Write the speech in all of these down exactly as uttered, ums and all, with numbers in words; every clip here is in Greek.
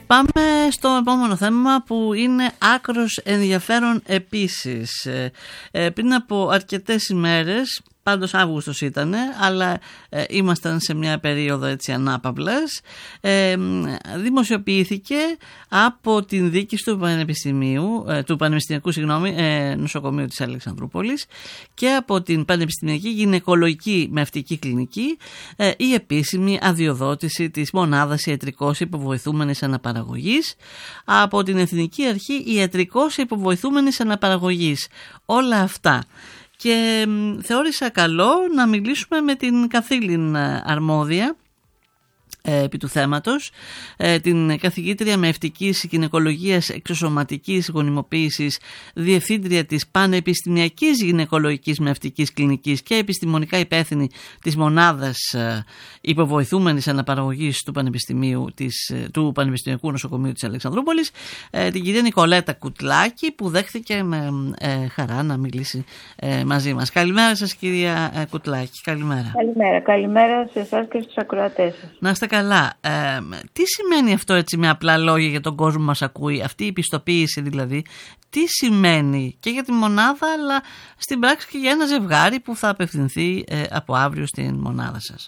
Πάμε στο επόμενο θέμα που είναι άκρος ενδιαφέρον επίσης. Ε, πριν από αρκετές ημέρες, πάντως Αύγουστος ήτανε, αλλά ε, ήμασταν σε μια περίοδο έτσι ανάπαυλας, ε, δημοσιοποιήθηκε από την διοίκηση του Πανεπιστημίου, ε, του Πανεπιστημιακού συγγνώμη, ε, Νοσοκομείου της Αλεξανδρούπολης και από την Πανεπιστημιακή Γυναικολογική Μευτική Κλινική ε, η επίσημη αδειοδότηση της μονάδας ιατρικός υποβοηθούμενης αναπαραγωγής από την Εθνική Αρχή Ιατρικός υποβοηθούμενης αναπαραγωγής. Όλα αυτά. Και θεώρησα καλό να μιλήσουμε με την καθήλυν αρμόδια ε, επί του θέματος, ε, την καθηγήτρια μευτικής γυναικολογίας εξωσωματικής γονιμοποίησης, διευθύντρια της Πανεπιστημιακής Γυναικολογικής Μευτικής Κλινικής και επιστημονικά υπεύθυνη της μονάδας ε, υποβοηθούμενης αναπαραγωγής του, Πανεπιστημίου της, του Πανεπιστημιακού Νοσοκομείου της Αλεξανδρούπολης, ε, την κυρία Νικολέτα Κουτλάκη, που δέχθηκε με ε, χαρά να μιλήσει ε, μαζί μας. Καλημέρα σας, κυρία ε, Κουτλάκη. Καλημέρα. Καλημέρα. Καλημέρα σε εσάς και στους ακροατές σας. Να είστε καλά. Ε, τι σημαίνει αυτό, έτσι με απλά λόγια, για τον κόσμο μας ακούει, αυτή η πιστοποίηση δηλαδή, τι σημαίνει και για τη μονάδα, αλλά στην πράξη και για ένα ζευγάρι που θα απευθυνθεί ε, από αύριο στην μονάδα σας?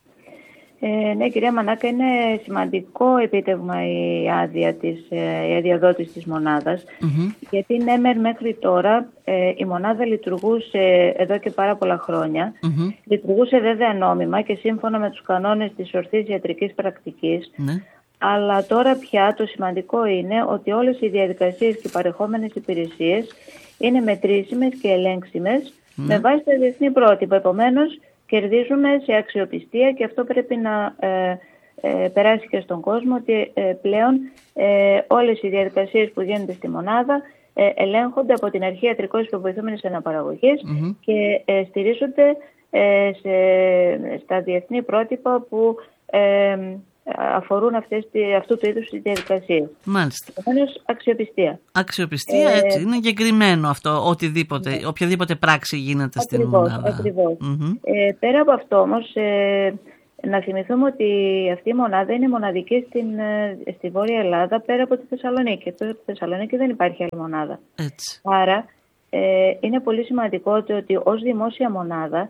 Ε, ναι, κυρία Μανάκα, είναι σημαντικό επίτευγμα η άδεια της, η αδειοδότηση της μονάδας, mm-hmm. γιατί ναι, μέχρι τώρα ε, η μονάδα λειτουργούσε εδώ και πάρα πολλά χρόνια, mm-hmm. λειτουργούσε βέβαια νόμιμα και σύμφωνα με τους κανόνες της ορθής ιατρικής πρακτικής, mm-hmm. αλλά τώρα πια το σημαντικό είναι ότι όλες οι διαδικασίες και οι παρεχόμενες υπηρεσίες είναι μετρήσιμες και ελέγξιμες mm-hmm. με βάση τα διεθνή πρότυπα. Επομένως, κερδίζουμε σε αξιοπιστία και αυτό πρέπει να ε, ε, περάσει και στον κόσμο, ότι ε, πλέον ε, όλες οι διαδικασίες που γίνονται στη μονάδα ε, ελέγχονται από την Αρχή Ιατρικός Υποβοηθούμενης Αναπαραγωγής mm-hmm. και ε, στηρίζονται ε, σε, στα διεθνή πρότυπα που ε, αφορούν αυτές, αυτού του είδους τις διαδικασίες. Μάλιστα. Επομένως, αξιοπιστία. Αξιοπιστία, ε, έτσι. Είναι εγκεκριμένο αυτό, οτιδήποτε, ναι. οποιαδήποτε πράξη γίνεται ακριβώς, στην μονάδα. Ακριβώς. Mm-hmm. Ε, πέρα από αυτό όμως, ε, να θυμηθούμε ότι αυτή η μονάδα είναι μοναδική στην, ε, στη Βόρεια Ελλάδα, πέρα από τη Θεσσαλονίκη. Εκτός από τη Θεσσαλονίκη δεν υπάρχει άλλη μονάδα. Έτσι. Άρα, ε, είναι πολύ σημαντικό ότι ως δημόσια μονάδα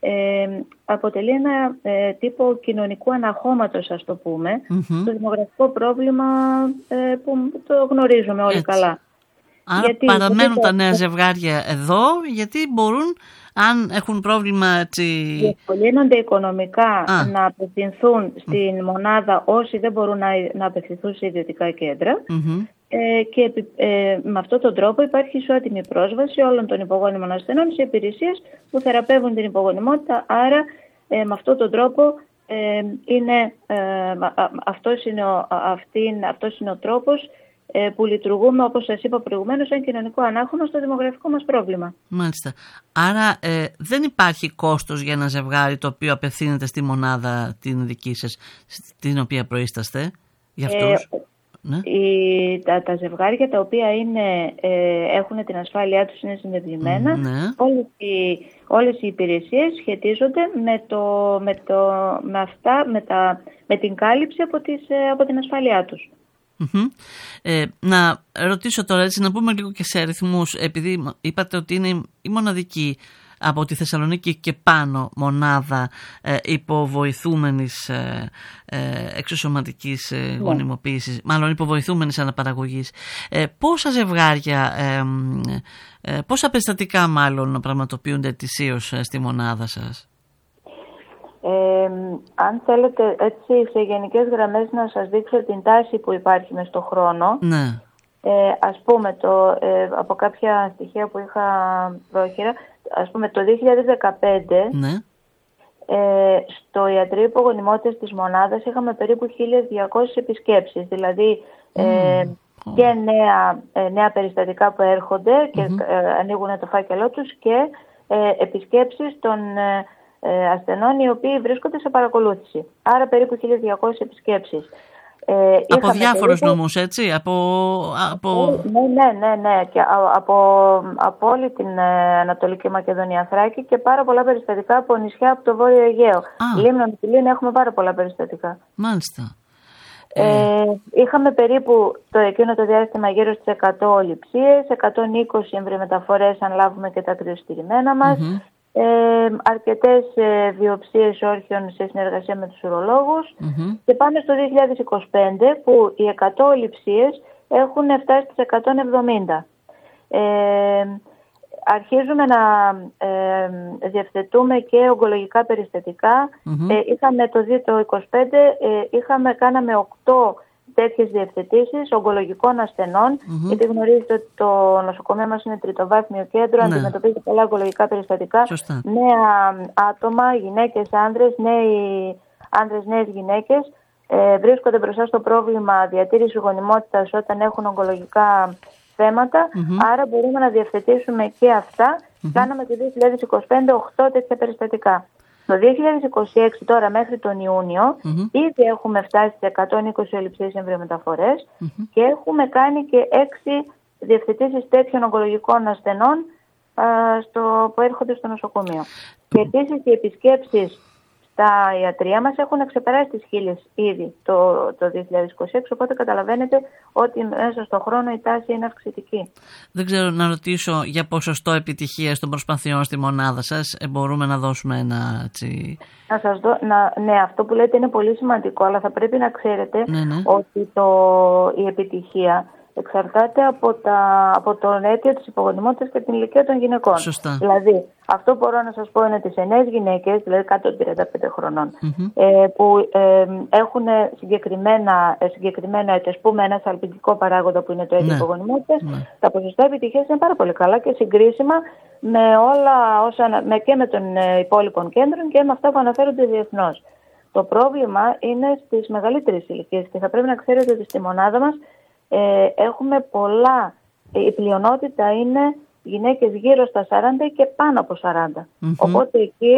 Ε, αποτελεί ένα ε, τύπο κοινωνικού αναχώματος, ας το πούμε, mm-hmm. το δημογραφικό πρόβλημα ε, που το γνωρίζουμε όλοι. Έτσι. Καλά. Άρα γιατί, παραμένουν γιατί τα νέα ζευγάρια εδώ, γιατί μπορούν, αν έχουν πρόβλημα έτσι... διευκολύνονται οικονομικά Α. να απευθυνθούν στην μονάδα όσοι δεν μπορούν να, να απευθυνθούν σε ιδιωτικά κέντρα. Mm-hmm. Ε, και ε, με αυτόν τον τρόπο υπάρχει ισότιμη πρόσβαση όλων των υπογόνιμων ασθενών σε υπηρεσίες που θεραπεύουν την υπογονιμότητα. Άρα ε, με αυτόν τον τρόπο ε, είναι, ε, αυτός, είναι ο, αυτή, αυτός είναι ο τρόπος ε, που λειτουργούμε, όπως σας είπα προηγουμένως, σαν κοινωνικό ανάχωνο στο δημογραφικό μας πρόβλημα. Μάλιστα. Άρα ε, δεν υπάρχει κόστος για ένα ζευγάρι το οποίο απευθύνεται στη μονάδα την δική σας, στην οποία προείσταστε, για αυτούς? Ε, Ναι. Οι, τα, τα ζευγάρια τα οποία είναι, ε, έχουν την ασφάλειά τους, είναι συνδεδεμένα. Ναι. Όλες οι, όλες οι υπηρεσίες σχετίζονται με, το, με, το, με, αυτά, με, τα, με την κάλυψη από, τις, από την ασφάλειά τους. Mm-hmm. Ε, να ρωτήσω τώρα, έτσι, να πούμε λίγο και σε αριθμούς, επειδή είπατε ότι είναι η μοναδική από τη Θεσσαλονίκη και πάνω μονάδα ε, υποβοηθούμενης ε, ε, εξωσωματικής ε, yeah. γονιμοποίησης, μάλλον υποβοηθούμενης αναπαραγωγής. Ε, πόσα ζευγάρια, ε, ε, πόσα περιστατικά μάλλον πραγματοποιούνται ετησίως ε, στη μονάδα σας? Ε, αν θέλετε έτσι σε γενικές γραμμές να σας δείξω την τάση που υπάρχει μες στον χρόνο. Ναι. Ε, ας πούμε το, ε, από κάποια στοιχεία που είχα πρόχειρα, ας πούμε το δύο χιλιάδες δεκαπέντε ναι. ε, στο ιατρείο υπογονιμότητας της μονάδας είχαμε περίπου χίλιες διακόσιες επισκέψεις, δηλαδή ε, mm. και νέα, ε, νέα περιστατικά που έρχονται και mm-hmm. ε, ανοίγουν το φάκελό τους και ε, επισκέψεις των ε, ε, ασθενών οι οποίοι βρίσκονται σε παρακολούθηση. Άρα περίπου χίλιες διακόσιες επισκέψεις. Ε, από διάφορους περίπου... νόμους, έτσι, από... από... Ναι, ναι, ναι, ναι. Και από, από όλη την ε, Ανατολική Μακεδονία, Θράκη και πάρα πολλά περιστατικά από νησιά από το Βόρειο Αιγαίο. Λίμνο, Μυτιλήνη, έχουμε πάρα πολλά περιστατικά. Μάλιστα. Ε... Ε, είχαμε περίπου το εκείνο το διάστημα γύρω στις εκατό λειψίες, εκατόν είκοσι εμβριομεταφορές αν λάβουμε και τα κρυοστηριμένα μας, mm-hmm. ε, αρκετές ε, βιοψίες όρχιων σε συνεργασία με τους ουρολόγους mm-hmm. και πάμε στο δύο χιλιάδες είκοσι πέντε που οι εκατό λειψίες έχουν φτάσει στις εκατόν εβδομήντα. Ε, αρχίζουμε να ε, διευθετούμε και ογκολογικά περιστατικά. Mm-hmm. Ε, είχαμε το δύο χιλιάδες είκοσι πέντε, ε, είχαμε, κάναμε οκτώ τέτοιες διευθετήσεις ογκολογικών ασθενών, mm-hmm. γιατί γνωρίζετε ότι το νοσοκομείο μας είναι τριτοβάθμιο κέντρο, ναι. αντιμετωπίζει πολλά ογκολογικά περιστατικά. Σωστά. Νέα άτομα, γυναίκες, άνδρες, νέοι άνδρες, νέες γυναίκες, ε, βρίσκονται μπροστά στο πρόβλημα διατήρηση γονιμότητας όταν έχουν ογκολογικά θέματα, mm-hmm. άρα μπορούμε να διευθετήσουμε και αυτά. Mm-hmm. Κάναμε το δύο χιλιάδες είκοσι πέντε οκτώ τέτοια περιστατικά. Το δύο χιλιάδες είκοσι έξι τώρα μέχρι τον Ιούνιο mm-hmm. ήδη έχουμε φτάσει σε εκατόν είκοσι ολιψίες εμβριομεταφορές mm-hmm. και έχουμε κάνει και έξι διευθετήσεις τέτοιων ογκολογικών ασθενών α, στο, που έρχονται στο νοσοκομείο. Mm-hmm. Και επίσης οι επισκέψεις τα ιατρεία μας έχουν ξεπεράσει τις χίλιες ήδη το, το δύο χιλιάδες είκοσι έξι, οπότε καταλαβαίνετε ότι μέσα στον χρόνο η τάση είναι αυξητική. Δεν ξέρω να ρωτήσω για ποσοστό επιτυχίας των προσπαθειών στη μονάδα σας. Ε, μπορούμε να δώσουμε ένα έτσι... Να σας δω, να, ναι, αυτό που λέτε είναι πολύ σημαντικό, αλλά θα πρέπει να ξέρετε ναι, ναι. ότι το, η επιτυχία εξαρτάται από, τα, από το αίτιο της υπογονιμότητας και την ηλικία των γυναικών. Σωστά. Δηλαδή, αυτό μπορώ να σας πω είναι τις νέες γυναίκες, δηλαδή κάτω των τριάντα πέντε χρονών, mm-hmm. ε, που ε, έχουν συγκεκριμένα, συγκεκριμένα αίτιο, ας πούμε, ένα σαλπιγγικό παράγοντα που είναι το αίτιο ναι. υπογονιμότητας, ναι. τα ποσοστά επιτυχίας είναι πάρα πολύ καλά και συγκρίσιμα με όλα όσα, με, και με των υπόλοιπων κέντρων και με αυτά που αναφέρονται διεθνώς. Το πρόβλημα είναι στις μεγαλύτερες ηλικίες και θα πρέπει να ξέρετε ότι στη μονάδα μας Ε, έχουμε πολλά, η πλειονότητα είναι γυναίκες γύρω στα σαράντα και πάνω από σαράντα. Mm-hmm. Οπότε εκεί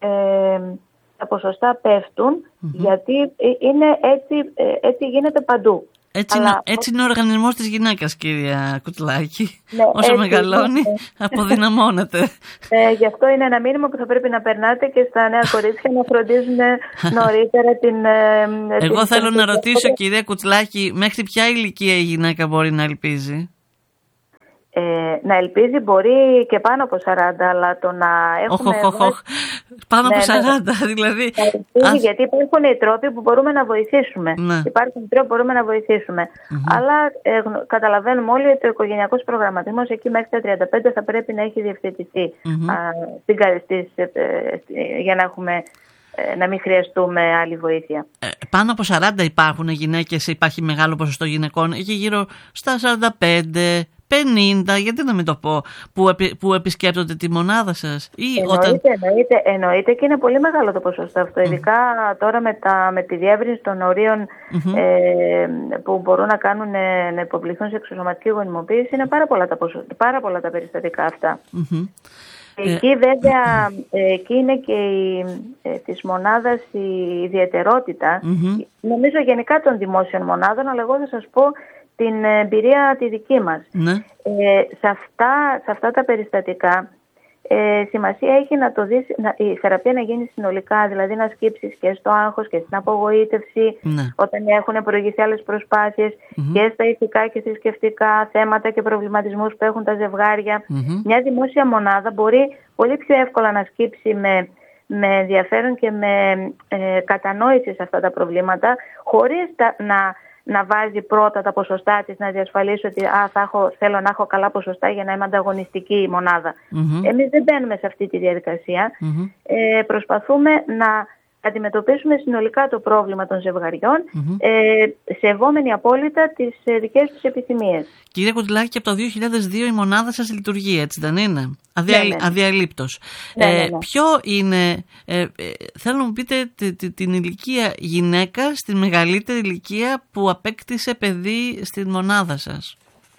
ε, τα ποσοστά πέφτουν mm-hmm. γιατί είναι έτσι, έτσι γίνεται παντού. Έτσι, Αλλά... είναι, έτσι είναι ο οργανισμός της γυναίκας, κυρία Κουτλάκη. Ναι, όσο έτσι, μεγαλώνει, ναι. αποδυναμώνεται. Ε, γι' αυτό είναι ένα μήνυμα που θα πρέπει να περνάτε και στα νέα κορίτσια να φροντίζουν νωρίτερα την... Ε, Εγώ την θέλω την... να ρωτήσω, κυρία Κουτλάκη, μέχρι ποια ηλικία η γυναίκα μπορεί να ελπίζει? Ε, να ελπίζει μπορεί και πάνω από σαράντα, αλλά το να έχουμε... Οχ, οχ, οχ. Πάνω ναι, από σαράντα, ναι. δηλαδή. Ελπίζει, Α... Γιατί υπάρχουν οι τρόποι που μπορούμε να βοηθήσουμε. Ναι. Υπάρχουν τρόποι που μπορούμε να βοηθήσουμε. Mm-hmm. Αλλά ε, καταλαβαίνουμε όλοι ότι ο οικογενειακός προγραμματισμός εκεί μέχρι τα τριάντα πέντε θα πρέπει να έχει διευθετηθεί mm-hmm. α, στην, στις, ε, ε, για να έχουμε... να μην χρειαστούμε άλλη βοήθεια. Ε, πάνω από σαράντα υπάρχουν γυναίκες, υπάρχει μεγάλο ποσοστό γυναικών, εκεί γύρω στα σαράντα πέντε, πενήντα, γιατί να μην το πω, που, επι, που επισκέπτονται τη μονάδα σας. Ή εννοείται, όταν... εννοείται, εννοείται και είναι πολύ μεγάλο το ποσοστό αυτό, ειδικά mm. τώρα με, τα, με τη διεύρυνση των ορίων mm-hmm. ε, που μπορούν να, κάνουν, ε, να υποβληθούν σε εξωσωματική γονιμοποίηση, είναι πάρα πολλά τα, ποσο, πάρα πολλά τα περιστατικά αυτά. Mm-hmm. Εκεί βέβαια, εκεί είναι και η, ε, της μονάδας η ιδιαιτερότητα, mm-hmm. νομίζω γενικά των δημόσιων μονάδων, αλλά εγώ θα σας πω την εμπειρία τη δική μας. Mm-hmm. Ε, σε, αυτά, σε αυτά τα περιστατικά ε, σημασία έχει να το δεις, να, η θεραπεία να γίνει συνολικά, δηλαδή να σκύψεις και στο άγχος και στην απογοήτευση, mm-hmm. όταν έχουν προηγηθεί άλλες προσπάθειες mm-hmm. και στα ηθικά και θρησκευτικά θέματα και προβληματισμούς που έχουν τα ζευγάρια. Mm-hmm. Μια δημόσια μονάδα μπορεί πολύ πιο εύκολα να σκύψει με, με ενδιαφέρον και με ε, κατανόηση σε αυτά τα προβλήματα, χωρίς τα, να, να βάζει πρώτα τα ποσοστά της, να διασφαλίσει ότι α, θα έχω, θέλω να έχω καλά ποσοστά για να είμαι ανταγωνιστική η μονάδα. Mm-hmm. Εμείς δεν μπαίνουμε σε αυτή τη διαδικασία. Mm-hmm. Ε, προσπαθούμε να αντιμετωπίσουμε συνολικά το πρόβλημα των ζευγαριών, mm-hmm. ε, σεβόμενοι απόλυτα τις ε, δικές τους επιθυμίες. Κύριε Κουτλάκη, και από το δύο χιλιάδες δύο η μονάδα σας λειτουργεί, έτσι δεν είναι? Αδια... Ναι, ναι. Αδιαλείπτος. Ναι, ναι, ναι. Ε, ποιο είναι, ε, ε, θέλω να μου πείτε τη, τη, την ηλικία γυναίκα στην μεγαλύτερη ηλικία που απέκτησε παιδί στην μονάδα σας?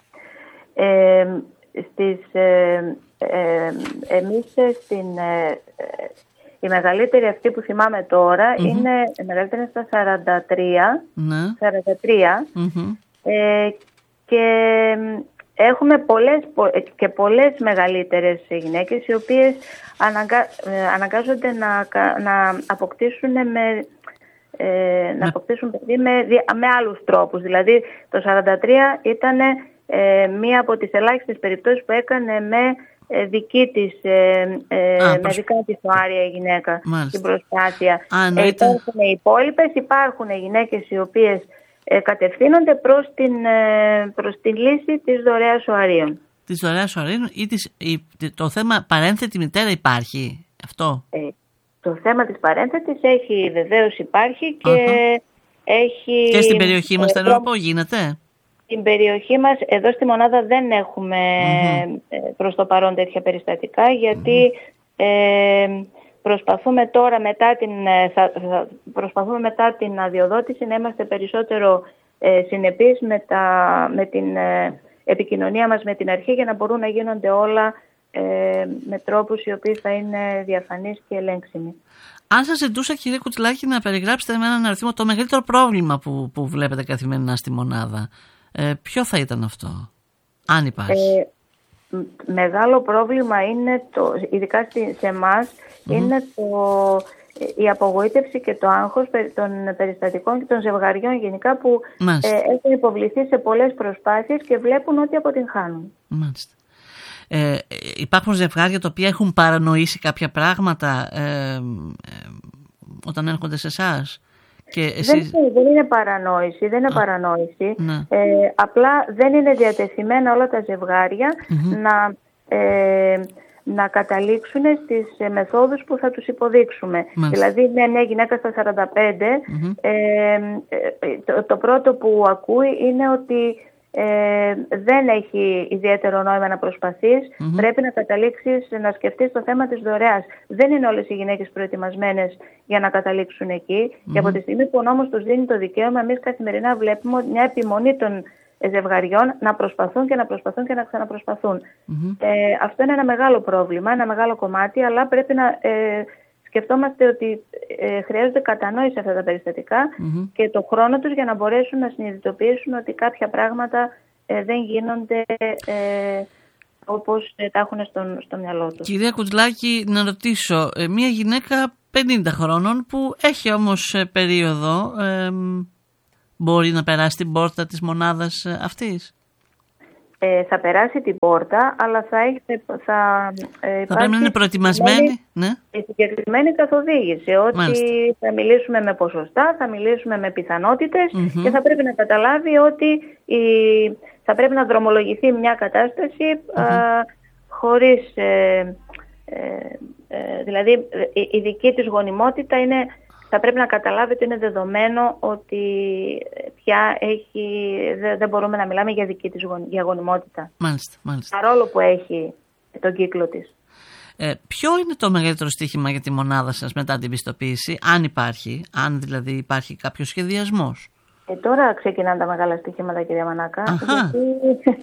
Ε, στις, ε, ε, εμείς στην... Ε, η μεγαλύτερη αυτή που θυμάμαι τώρα mm-hmm. είναι η μεγαλύτερη στα σαράντα τρία. Mm-hmm. σαράντα τρία mm-hmm. ε, και έχουμε πολλές και πολλές μεγαλύτερες γυναίκες οι οποίες αναγκα, αναγκάζονται να, να αποκτήσουν με, ε, να αποκτήσουν παιδί με, με άλλους τρόπους. Δηλαδή το σαράντα τρία ήταν ε, μία από τις ελάχιστες περιπτώσεις που έκανε με ε, δική της, ε, ε, Α, με προσ... δικά της οάρια η γυναίκα την προσπάθεια. Α, ναι, ε, υπάρχουν οι υπόλοιπες, υπάρχουν γυναίκες οι οποίες ε, κατευθύνονται προς την, ε, προς την λύση της δωρεάς οαρίων. Της δωρεάς οαρίων ή της, η, το θέμα παρένθετη μητέρα υπάρχει αυτό? Ε, το θέμα της παρένθετης έχει, βεβαίως υπάρχει και uh-huh. έχει... Και στην περιοχή μας, θέλω να πω, γίνεται? Στην περιοχή μας, εδώ στη μονάδα δεν έχουμε mm-hmm. προς το παρόν τέτοια περιστατικά, γιατί mm-hmm. ε, προσπαθούμε τώρα μετά την, θα, θα, προσπαθούμε μετά την αδειοδότηση να είμαστε περισσότερο ε, συνεπείς με, τα, με την ε, επικοινωνία μας με την αρχή, για να μπορούν να γίνονται όλα Ε, με τρόπους οι οποίοι θα είναι διαφανείς και ελέγξιμοι. Αν σας ζητούσα, κύριε Κουτσλάκη, να περιγράψετε με έναν αριθμό το μεγαλύτερο πρόβλημα που, που βλέπετε καθημερινά στη μονάδα, ε, ποιο θα ήταν αυτό, αν υπάρχει? Ε, μεγάλο πρόβλημα είναι, το, ειδικά σε εμάς, mm-hmm. είναι το, η απογοήτευση και το άγχος των περιστατικών και των ζευγαριών γενικά, που ε, έχουν υποβληθεί σε πολλές προσπάθειες και βλέπουν ότι αποτυγχάνουν. Μάλιστα. Ε, υπάρχουν ζευγάρια τα οποία έχουν παρανοήσει κάποια πράγματα ε, ε, όταν έρχονται σε εσάς? Και εσείς... δεν, δεν είναι παρανόηση, δεν είναι Α, παρανόηση. Ναι. Ε, απλά δεν είναι διατεθειμένα όλα τα ζευγάρια mm-hmm. να, ε, να καταλήξουν στις μεθόδους που θα τους υποδείξουμε. Μάλιστα. Δηλαδή με μια γυναίκα στα σαράντα πέντε mm-hmm. ε, το, το πρώτο που ακούει είναι ότι Ε, δεν έχει ιδιαίτερο νόημα να προσπαθείς, mm-hmm. πρέπει να καταλήξεις να σκεφτείς το θέμα της δωρεάς. Δεν είναι όλες οι γυναίκες προετοιμασμένες για να καταλήξουν εκεί mm-hmm. και από τη στιγμή που ο νόμος τους δίνει το δικαίωμα, εμείς καθημερινά βλέπουμε μια επιμονή των ζευγαριών να προσπαθούν και να προσπαθούν και να ξαναπροσπαθούν. Mm-hmm. Ε, αυτό είναι ένα μεγάλο πρόβλημα, ένα μεγάλο κομμάτι, αλλά πρέπει να ε, σκεφτόμαστε ότι ε, χρειάζονται κατανόηση αυτά τα περιστατικά mm-hmm. και το χρόνο τους για να μπορέσουν να συνειδητοποιήσουν ότι κάποια πράγματα ε, δεν γίνονται ε, όπως ε, τα έχουν στον, στο μυαλό τους. Κυρία Κουτσλάκη, να ρωτήσω, ε, μια γυναίκα πενήντα χρόνων που έχει όμως ε, περίοδο, ε, μπορεί να περάσει την πόρτα της μονάδας ε, αυτής? Ε, θα περάσει την πόρτα, αλλά θα, έχει, θα, ε, θα πρέπει να είναι προετοιμασμένη. Ναι. Η συγκεκριμένη καθοδήγηση, ότι Μάλιστα. θα μιλήσουμε με ποσοστά, θα μιλήσουμε με πιθανότητες mm-hmm. και θα πρέπει να καταλάβει ότι η, θα πρέπει να δρομολογηθεί μια κατάσταση mm-hmm. α, χωρίς, ε, ε, ε, δηλαδή η, η δική της γονιμότητα είναι... Θα πρέπει να καταλάβει ότι είναι δεδομένο ότι πια έχει, δεν μπορούμε να μιλάμε για δική της για γονιμότητα. Μάλιστα, μάλιστα. Παρόλο που έχει τον κύκλο της. Ε, ποιο είναι το μεγαλύτερο στοίχημα για τη μονάδα σας μετά την πιστοποίηση, αν υπάρχει, αν δηλαδή υπάρχει κάποιος σχεδιασμός? Ε, τώρα ξεκινάνε τα μεγάλα στοιχήματα, κυρία Μανάκα, γιατί,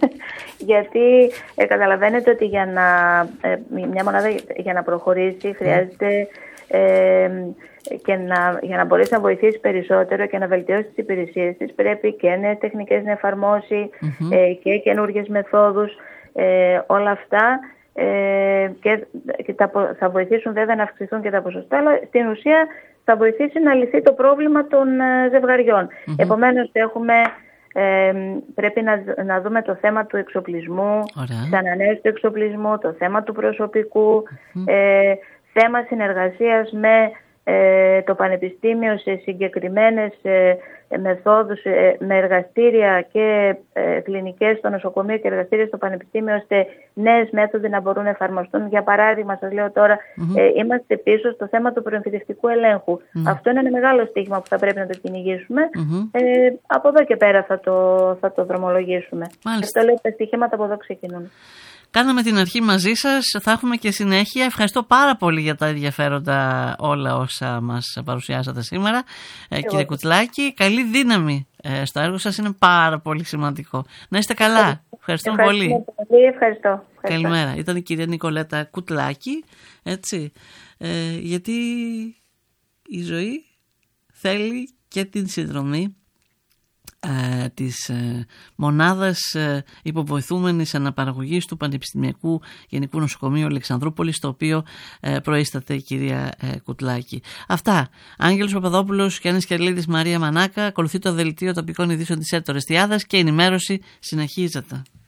γιατί ε, καταλαβαίνετε ότι για να, ε, μια μονάδα για να προχωρήσει χρειάζεται ε, και να, για να μπορέσει να βοηθήσει περισσότερο και να βελτιώσει τις υπηρεσίες της, πρέπει και νέες τεχνικές να εφαρμόσει mm-hmm. ε, και καινούργιες μεθόδους, ε, όλα αυτά ε, και, και τα, θα βοηθήσουν βέβαια να αυξηθούν και τα ποσοστά, αλλά στην ουσία θα βοηθήσει να λυθεί το πρόβλημα των ε, ζευγαριών. Mm-hmm. Επομένως έχουμε, ε, πρέπει να, να δούμε το θέμα του εξοπλισμού, της ανανέωσης του εξοπλισμού, το θέμα του προσωπικού, mm-hmm. ε, θέμα συνεργασίας με ε, το Πανεπιστήμιο σε συγκεκριμένες ε, μεθόδους, ε, με εργαστήρια και ε, κλινικές στο νοσοκομείο και εργαστήρια στο Πανεπιστήμιο, ώστε νέες μέθοδοι να μπορούν να εφαρμοστούν. Για παράδειγμα, σας λέω τώρα, mm-hmm. ε, είμαστε πίσω στο θέμα του προεμφυτευτικού ελέγχου. Mm-hmm. Αυτό είναι ένα μεγάλο στίγμα που θα πρέπει να το κυνηγήσουμε. Mm-hmm. Ε, από εδώ και πέρα θα το, θα το δρομολογήσουμε. Αυτό λέω, τα στοιχήματα από εδώ ξεκινούν. Κάναμε την αρχή μαζί σας, θα έχουμε και συνέχεια. Ευχαριστώ πάρα πολύ για τα ενδιαφέροντα όλα όσα μας παρουσιάσατε σήμερα. Ε, κύριε Κουτσλάκη, καλή δύναμη ε, στο έργο σας, είναι πάρα πολύ σημαντικό. Να είστε καλά. Ευχαριστώ πολύ. πολύ. Ευχαριστώ. Καλημέρα. Ήταν η κυρία Νικολέτα Κουτσλάκη, έτσι, ε, γιατί η ζωή θέλει και την συνδρομή ε, της ε, μονάδας ε, υποβοηθούμενης αναπαραγωγής του Πανεπιστημιακού Γενικού Νοσοκομείου Αλεξανδρούπολης, το οποίο ε, προείσταται η κυρία ε, Κουτλάκη. Αυτά. Άγγελος Παπαδόπουλος, Γιάννης Κερλίδης, Μαρία Μανάκα. Ακολουθεί το δελτίο τοπικών ειδήσεων της ΕΡΤ Ορεστιάδας και η ενημέρωση συνεχίζεται.